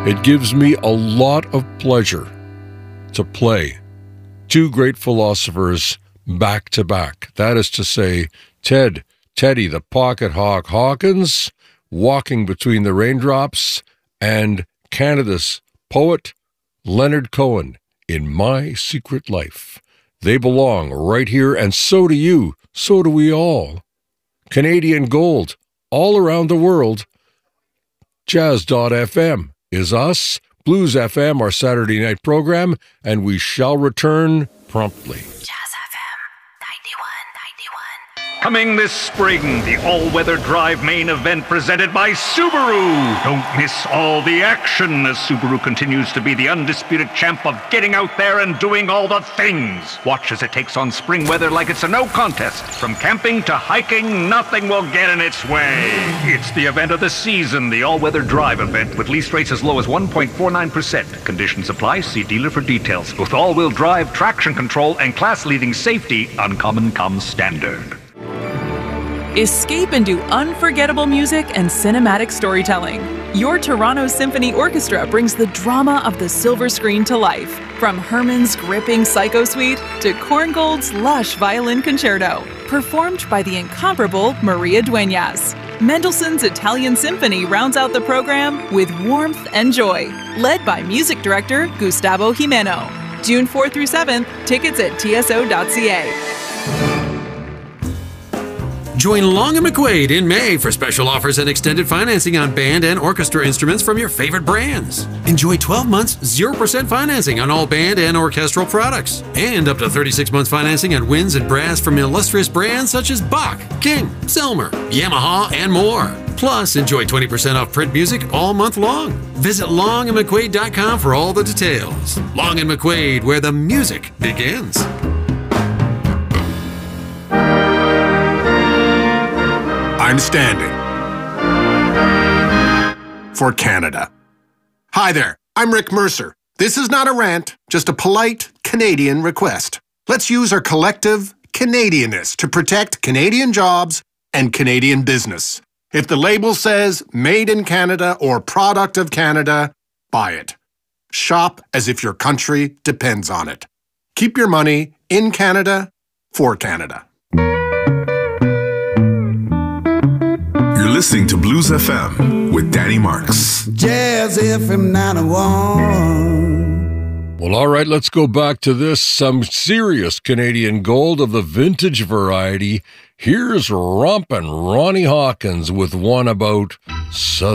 It gives me a lot of pleasure to play two great philosophers back to back. That is to say, Teddy the Pocket Hawk Hawkins, walking between the raindrops, and Canada's poet Leonard Cohen in My Secret Life. They belong right here, and so do you. So do we all. Canadian Gold, all around the world. Jazz.fm is us. Blues FM, our Saturday night program, and we shall return promptly. Coming this spring, the all-weather drive main event presented by Subaru. Don't miss all the action as Subaru continues to be the undisputed champ of getting out there and doing all the things. Watch as it takes on spring weather like it's a no contest. From camping to hiking, nothing will get in its way. It's the event of the season, the all-weather drive event with lease rates as low as 1.49%. Conditions apply. See dealer for details. With all-wheel drive, traction control, and class-leading safety, Uncommon comes standard. Escape into unforgettable music and cinematic storytelling. Your Toronto Symphony Orchestra brings the drama of the silver screen to life. From Herman's gripping Psycho Suite to Korngold's lush violin concerto. Performed by the incomparable Maria Dueñas. Mendelssohn's Italian Symphony rounds out the program with warmth and joy. Led by music director Gustavo Jimeno. June 4th through 7th, tickets at tso.ca. Join Long & McQuaid in May for special offers and extended financing on band and orchestra instruments from your favorite brands. Enjoy 12 months, 0% financing on all band and orchestral products. And up to 36 months financing on winds and brass from illustrious brands such as Bach, King, Selmer, Yamaha, and more. Plus, enjoy 20% off print music all month long. Visit longandmcquaid.com for all the details. Long & McQuaid, where the music begins. I'm standing for Canada. Hi there, I'm Rick Mercer. This is not a rant, just a polite Canadian request. Let's use our collective Canadianness to protect Canadian jobs and Canadian business. If the label says Made in Canada or Product of Canada, buy it. Shop as if your country depends on it. Keep your money in Canada for Canada. You're listening to Blues FM with Danny Marks. Jazz FM 91. Well, all right, let's go back to this. Some serious Canadian gold of the vintage variety. Here's Rompin' Ronnie Hawkins with one about Southern